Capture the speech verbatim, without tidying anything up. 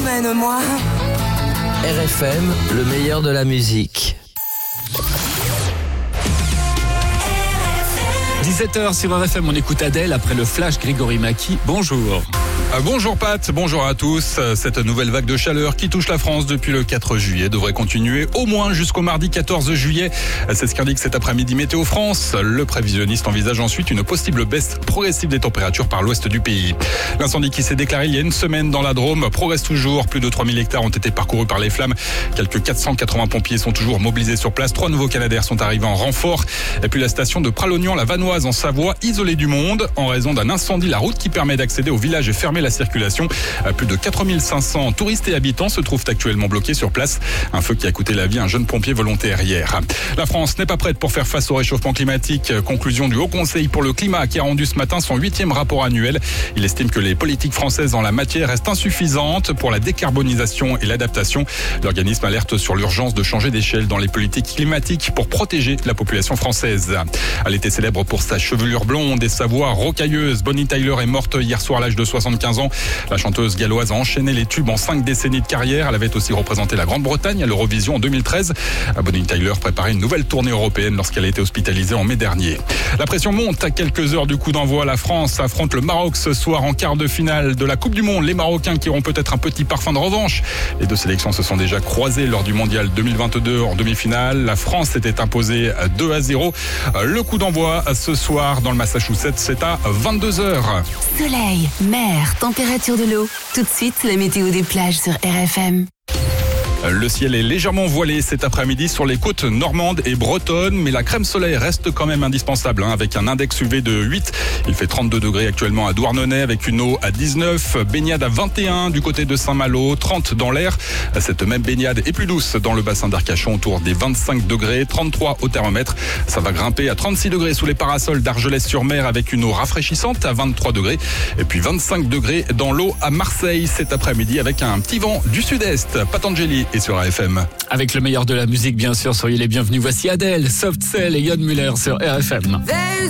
emmène-moi. R F M, le meilleur de la musique. dix-sept heures sur R F M, on écoute Adèle après le flash Grégory Maki. Bonjour. Bonjour Pat, bonjour à tous. Cette nouvelle vague de chaleur qui touche la France depuis le quatre juillet devrait continuer au moins jusqu'au mardi quatorze juillet. C'est ce qu'indique cet après-midi Météo France. Le prévisionniste envisage ensuite une possible baisse progressive des températures par l'ouest du pays. L'incendie qui s'est déclaré il y a une semaine dans la Drôme progresse toujours. Plus de trois mille hectares ont été parcourus par les flammes. Quelques quatre cent quatre-vingts pompiers sont toujours mobilisés sur place. Trois nouveaux Canadair sont arrivés en renfort. Et puis la station de Pralognan-la-Vanoise en Savoie, isolée du monde en raison d'un incendie. La route qui permet d'accéder au village est fermée la circulation. Plus de quatre mille cinq cents touristes et habitants se trouvent actuellement bloqués sur place. Un feu qui a coûté la vie à un jeune pompier volontaire hier. La France n'est pas prête pour faire face au réchauffement climatique. Conclusion du Haut Conseil pour le climat qui a rendu ce matin son huitième rapport annuel. Il estime que les politiques françaises en la matière restent insuffisantes pour la décarbonisation et l'adaptation. L'organisme alerte sur l'urgence de changer d'échelle dans les politiques climatiques pour protéger la population française. Elle était célèbre pour sa chevelure blonde et sa voix rocailleuse. Bonnie Tyler est morte hier soir à l'âge de soixante-quinze ans. La chanteuse galloise a enchaîné les tubes en cinq décennies de carrière. Elle avait aussi représenté la Grande-Bretagne à l'Eurovision en deux mille treize. Bonnie Tyler préparait une nouvelle tournée européenne lorsqu'elle a été hospitalisée en mai dernier. La pression monte à quelques heures du coup d'envoi. La France affronte le Maroc ce soir en quart de finale de la Coupe du Monde. Les Marocains qui auront peut-être un petit parfum de revanche. Les deux sélections se sont déjà croisées lors du Mondial deux mille vingt-deux en demi-finale. La France s'était imposée deux à zéro. Le coup d'envoi ce soir dans le Massachusetts, c'est à vingt-deux heures. Soleil, mer, température de l'eau. Tout de suite, la météo des plages sur R F M. Le ciel est légèrement voilé cet après-midi sur les côtes normandes et bretonnes, mais la crème soleil reste quand même indispensable, hein, avec un index U V de huit. Il fait trente-deux degrés actuellement à Douarnenez avec une eau à dix-neuf, baignade à vingt et un du côté de Saint-Malo, trente dans l'air. Cette même baignade est plus douce dans le bassin d'Arcachon autour des vingt-cinq degrés, trente-trois au thermomètre. Ça va grimper à trente-six degrés sous les parasols d'Argelès-sur-Mer avec une eau rafraîchissante à vingt-trois degrés. Et puis vingt-cinq degrés dans l'eau à Marseille cet après-midi avec un petit vent du sud-est. Patangeli et sur R F M. Avec le meilleur de la musique, bien sûr, soyez les bienvenus. Voici Adèle, Soft Cell et Yann Muller sur R F M.